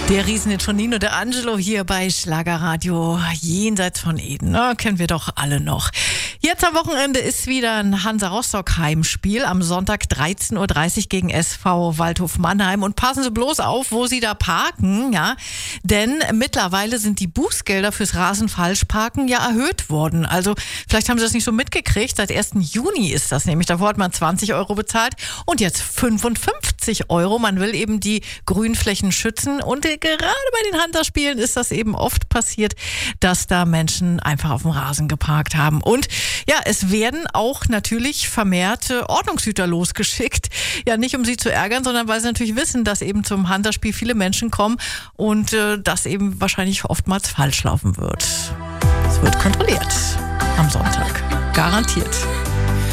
Der Riesenhit von Nino D'Angelo hier bei Schlagerradio Jenseits von Eden. Kennen wir doch alle noch. Jetzt am Wochenende ist wieder ein Hansa Rostock Heimspiel. Am Sonntag 13.30 Uhr gegen SV Waldhof Mannheim. Und passen Sie bloß auf, wo Sie da parken, ja. Denn mittlerweile sind die Bußgelder fürs Rasenfalschparken ja erhöht worden. Also vielleicht haben Sie das nicht so mitgekriegt. Seit 1. Juni ist das nämlich. Davor hat man 20 Euro bezahlt und jetzt 55 Euro. Man will eben die Grünflächen schützen. Und gerade bei den Hansa-Spielen ist das eben oft passiert, dass da Menschen einfach auf dem Rasen geparkt haben. Und ja, es werden auch natürlich vermehrt Ordnungshüter losgeschickt. Ja, nicht um sie zu ärgern, sondern weil sie natürlich wissen, dass eben zum Hansa-Spiel viele Menschen kommen und das eben wahrscheinlich oftmals falsch laufen wird. Es wird kontrolliert am Sonntag. Garantiert.